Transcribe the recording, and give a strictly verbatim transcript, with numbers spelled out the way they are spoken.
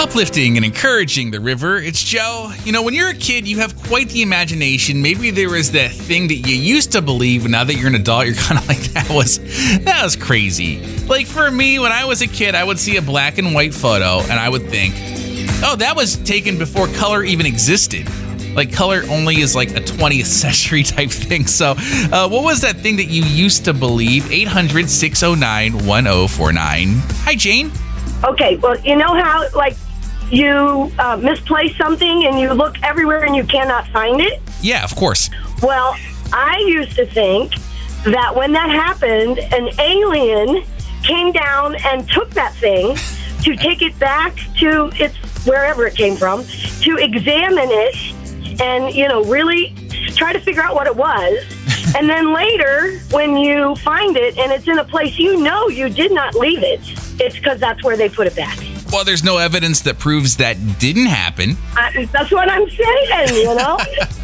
Uplifting and encouraging the river. It's Joe. You know, when you're a kid, you have quite the imagination. Maybe there was that thing that you used to believe, but now that you're an adult, you're kind of like, that was that was crazy. Like for me, when I was a kid, I would see a black and white photo and I would think, oh, that was taken before color even existed. Like color only is like a twentieth century type thing. So uh, what was that thing that you used to believe? eight hundred, six oh nine, one oh four nine. Hi, Jane. Okay, well, you know how, like, you uh, misplace something and you look everywhere and you cannot find it? Yeah, of course. Well, I used to think that when that happened, an alien came down and took that thing to take it back to its wherever it came from, to examine it and, you know, really try to figure out what it was. And then later, when you find it and it's in a place you know you did not leave it, it's because that's where they put it back. Well, there's no evidence that proves that didn't happen. I, that's what I'm saying, you know?